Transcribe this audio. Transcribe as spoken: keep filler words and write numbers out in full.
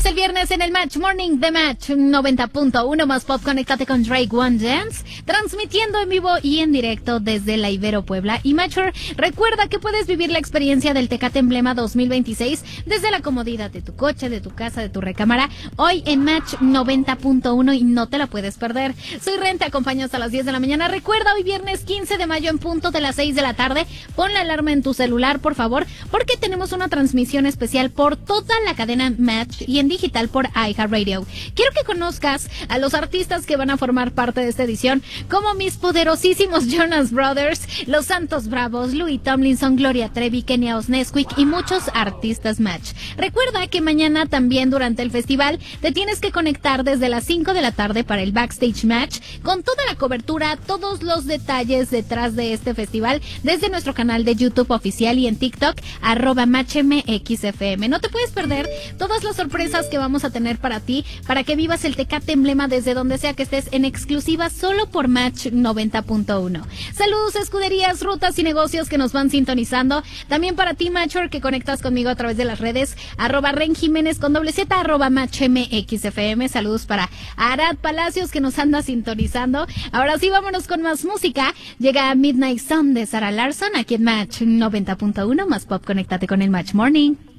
Es el viernes en el Match Morning de Match noventa punto uno más pop. Conéctate con Drake One Dance, transmitiendo en vivo y en directo desde la Ibero Puebla. Y Matcher, recuerda que puedes vivir la experiencia del Tecate Emblema dos mil veintiséis desde la comodidad de tu coche, de tu casa, de tu recámara, hoy en Match noventa punto uno y no te la puedes perder. Soy Ren, te acompaño hasta las diez de la mañana. Recuerda, hoy viernes quince de mayo en punto de las seis de la tarde, pon la alarma en tu celular, por favor, porque tenemos una transmisión especial por toda la cadena Match y en digital por iHeartRadio. Quiero que conozcas a los artistas que van a formar parte de esta edición, como mis poderosísimos Jonas Brothers, Los Santos Bravos, Louis Tomlinson, Gloria Trevi, Kenia Osnesquick y muchos artistas Match. Recuerda que mañana también durante el festival te tienes que conectar desde las cinco de la tarde para el Backstage Match con toda la cobertura, todos los detalles detrás de este festival desde nuestro canal de YouTube oficial y en TikTok, arroba MatchMXFM. No te puedes perder todas las sorpresas que vamos a tener para ti, para que vivas el Tecate Emblema desde donde sea que estés en exclusiva solo por Match noventa punto uno. Saludos, escuderías, rutas y negocios que nos van sintonizando. También para ti, Matcher, que conectas conmigo a través de las redes, arroba Ren Jiménez con doble Z, arroba MatchMXFM. Saludos para Arad Palacios que nos anda sintonizando. Ahora sí, vámonos con más música. Llega Midnight Sun de Sarah Larson aquí en Match noventa punto uno más pop. Conéctate con el Match Morning.